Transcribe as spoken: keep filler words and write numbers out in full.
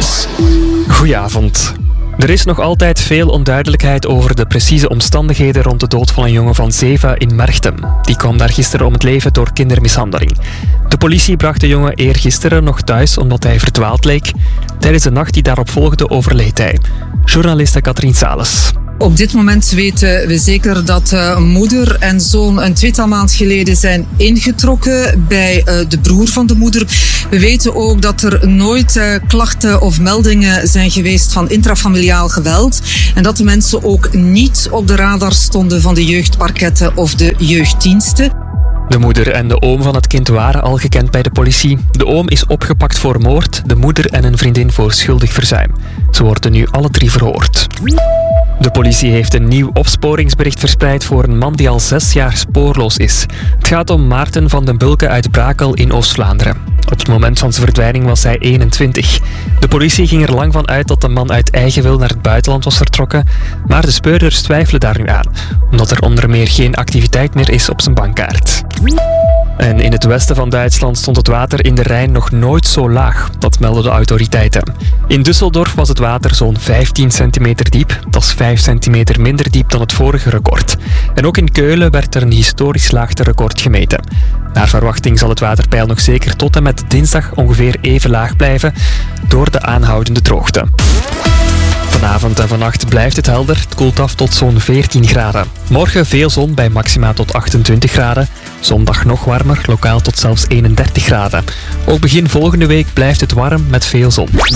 Nieuws. Goedenavond. Er is nog altijd veel onduidelijkheid over de precieze omstandigheden rond de dood van een jongen van zeven in Merchtem. Die kwam daar gisteren om het leven door kindermishandeling. De politie bracht de jongen eergisteren nog thuis omdat hij verdwaald leek. Tijdens de nacht die daarop volgde overleed hij. Journaliste Katrien Sales. Op dit moment weten we zeker dat uh, moeder en zoon een tweetal maand geleden zijn ingetrokken bij uh, de broer van de moeder. We weten ook dat er nooit uh, klachten of meldingen zijn geweest van intrafamiliaal geweld. En dat de mensen ook niet op de radar stonden van de jeugdparketten of de jeugddiensten. De moeder en de oom van het kind waren al gekend bij de politie. De oom is opgepakt voor moord, de moeder en een vriendin voor schuldig verzuim. Ze worden nu alle drie verhoord. De politie heeft een nieuw opsporingsbericht verspreid voor een man die al zes jaar spoorloos is. Het gaat om Maarten van den Bulke uit Brakel in Oost-Vlaanderen. Op het moment van zijn verdwijning was hij eenentwintig. De politie ging er lang van uit dat de man uit eigen wil naar het buitenland was vertrokken, maar de speurders twijfelen daar nu aan, omdat er onder meer geen activiteit meer is op zijn bankkaart. En in het westen van Duitsland stond het water in de Rijn nog nooit zo laag. Dat melden de autoriteiten. In Düsseldorf was het water zo'n vijftien centimeter diep. Dat is vijf centimeter minder diep dan het vorige record. En ook in Keulen werd er een historisch laagste record gemeten. Naar verwachting zal het waterpeil nog zeker tot en met dinsdag ongeveer even laag blijven door de aanhoudende droogte. Vanavond en vannacht blijft het helder. Het koelt af tot zo'n veertien graden. Morgen veel zon bij maxima tot achtentwintig graden. Zondag nog warmer, lokaal tot zelfs eenendertig graden. Ook begin volgende week blijft het warm met veel zon.